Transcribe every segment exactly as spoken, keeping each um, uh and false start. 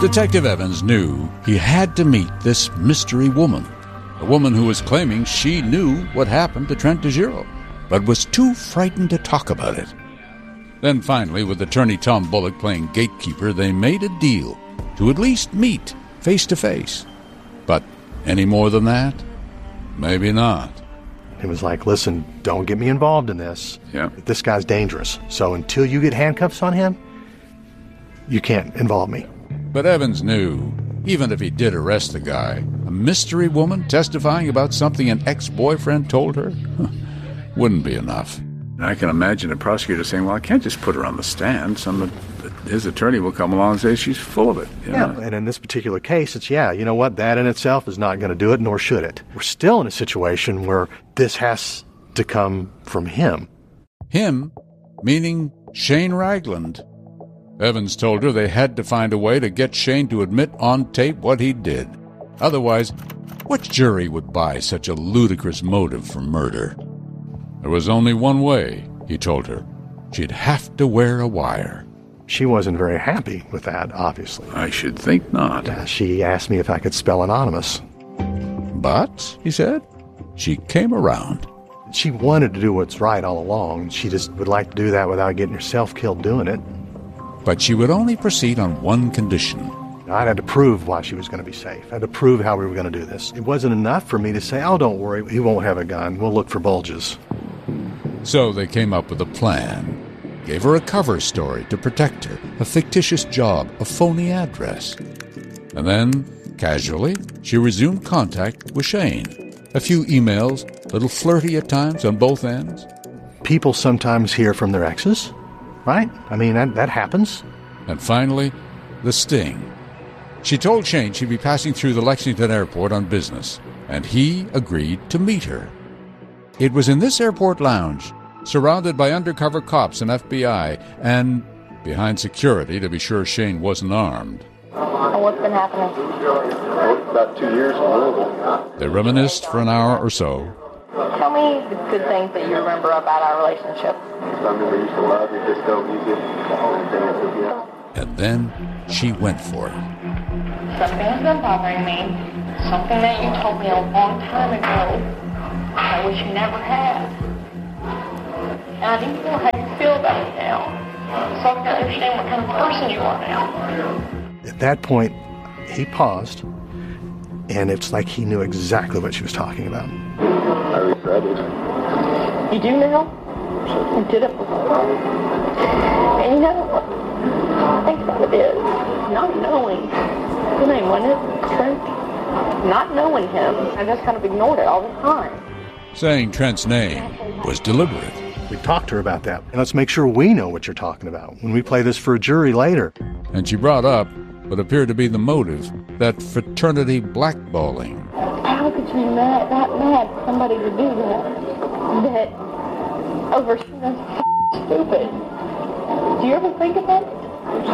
Detective Evans knew he had to meet this mystery woman, a woman who was claiming she knew what happened to Trent DeGiro, but was too frightened to talk about it. Then finally, with attorney Tom Bullock playing gatekeeper, they made a deal to at least meet face to face. But any more than that? Maybe not. It was like, listen, don't get me involved in this. Yeah. This guy's dangerous. So until you get handcuffs on him, you can't involve me. But Evans knew, even if he did arrest the guy, a mystery woman testifying about something an ex-boyfriend told her wouldn't be enough. I can imagine a prosecutor saying, well, I can't just put her on the stand. Some his attorney will come along and say she's full of it. You yeah, know? And in this particular case, it's, yeah, you know what, that in itself is not going to do it, nor should it. We're still in a situation where this has to come from him. Him, meaning Shane Ragland. Evans told her they had to find a way to get Shane to admit on tape what he did. Otherwise, what jury would buy such a ludicrous motive for murder? There was only one way, he told her. She'd have to wear a wire. She wasn't very happy with that, obviously. I should think not. Uh, she asked me if I could spell anonymous. But, he said, she came around. She wanted to do what's right all along. She just would like to do that without getting herself killed doing it. But she would only proceed on one condition. I had to prove why she was going to be safe. I had to prove how we were going to do this. It wasn't enough for me to say, oh, don't worry, he won't have a gun. We'll look for bulges. So they came up with a plan. Gave her a cover story to protect her, a fictitious job, a phony address. And then, casually, she resumed contact with Shane. A few emails, a little flirty at times on both ends. People sometimes hear from their exes, right? I mean, that, that happens. And finally, the sting. She told Shane she'd be passing through the Lexington airport on business, and he agreed to meet her. It was in this airport lounge, surrounded by undercover cops and F B I, and behind security to be sure Shane wasn't armed. What's been happening? About two years in Louisville. They reminisced for an hour or so. Tell me the good things that you remember about our relationship. I remember you used to love your disco music and dance with you. And then she went for it. Something's been bothering me. Something that you told me a long time ago. I wish you never had. And I need to know how you feel about it now, so I can understand what kind of person you are now. At that point, he paused, and it's like he knew exactly what she was talking about. I regret it. You do now? You did it before. And you know, I think about it is, not knowing, his name, wasn't it? Trent? Not knowing him, I just kind of ignored it all the time. Saying Trent's name was deliberate. We talked to her about that. And let's make sure we know what you're talking about when we play this for a jury later. And she brought up what appeared to be the motive, that fraternity blackballing. How could you be mad, that mad for somebody to do that? That over something that's f- stupid. Do you ever think about it?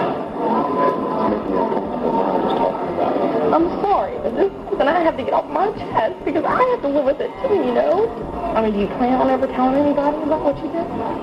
I'm sorry, but this is something I have to get off my chest because I have to live with it too, you know? I mean, do you plan on ever telling anybody about what you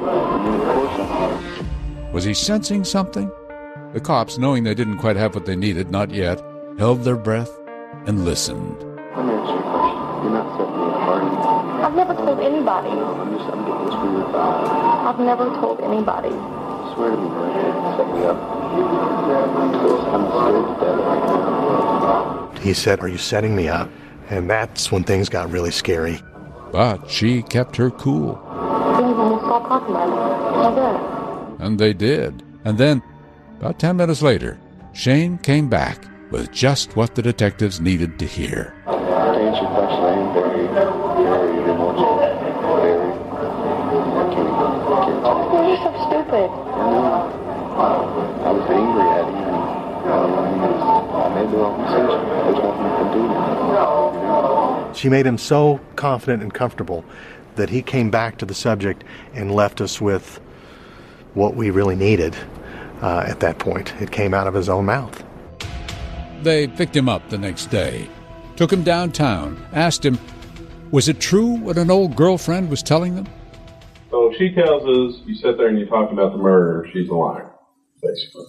did? Was he sensing something? The cops, knowing they didn't quite have what they needed, not yet, held their breath and listened. Let me ask you a question. You're not setting me apart. I've never told anybody. I'm just, I'm getting this for your thought. I've never told anybody. Swear to me, man. Set me up. I'm scared to death right now. He said, are you setting me up? And that's when things got really scary. But she kept her cool. Then we'll stop talking about it. How's that? And they did. And then, about ten minutes later, Shane came back with just what the detectives needed to hear. To answer your question, I am very, very remorseful. Very. I can't, I can't tell you. You're so stupid. I know. I was angry at him. And, um, I made the wrong decision. There's nothing I can do now. She made him so confident and comfortable that he came back to the subject and left us with what we really needed uh, at that point. It came out of his own mouth. They picked him up the next day, took him downtown, asked him, was it true what an old girlfriend was telling them? So if she tells us you sit there and you talk about the murder, she's a liar, basically.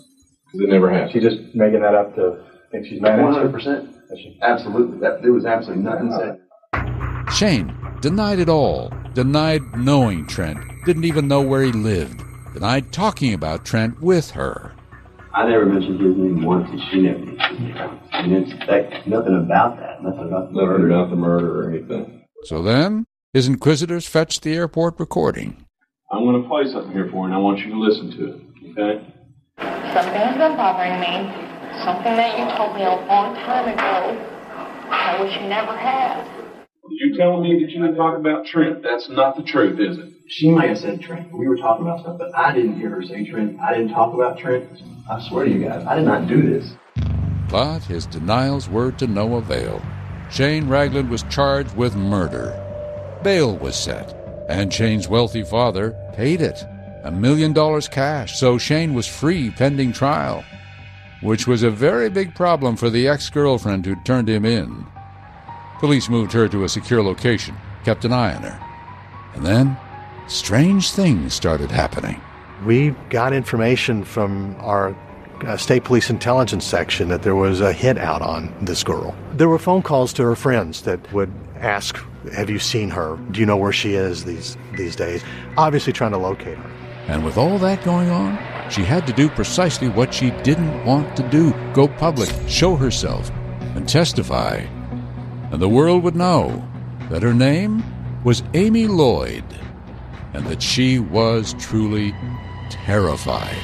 Because it never happened. She's just making that up to think she's mad at you? one hundred percent. Absolutely. That, there was absolutely nothing said. Shane denied it all, denied knowing Trent, didn't even know where he lived, denied talking about Trent with her. I never mentioned his name once, and she never mentioned his name. And it's that, nothing about that, nothing about the Nothing murder. about the murder or anything. So then, his inquisitors fetched the airport recording. I'm going to play something here for you, and I want you to listen to it, okay? Something's been bothering me. Something that you told me a long time ago. I wish you never had. You telling me that you didn't talk about Trent? That's not the truth, is it? She might have said Trent. We were talking about stuff, but I didn't hear her say Trent. I didn't talk about Trent. I swear to you guys, I did not do this. But his denials were to no avail. Shane Ragland was charged with murder. Bail was set, and Shane's wealthy father paid it, a million dollars cash, so Shane was free pending trial, which was a very big problem for the ex-girlfriend who turned him in. Police moved her to a secure location, kept an eye on her. And then, strange things started happening. We got information from our uh, state police intelligence section that there was a hit out on this girl. There were phone calls to her friends that would ask, have you seen her? Do you know where she is these, these days? Obviously trying to locate her. And with all that going on, she had to do precisely what she didn't want to do, go public, show herself, and testify. And the world would know that her name was Amy Lloyd, and that she was truly terrified.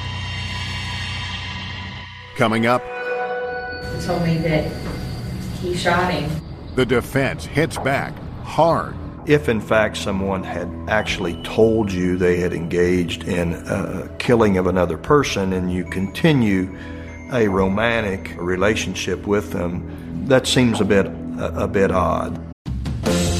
Coming up, He told me that he shot him. the defense hits back hard. If, in fact, someone had actually told you they had engaged in a killing of another person and you continue a romantic relationship with them, that seems a bit a, a bit odd.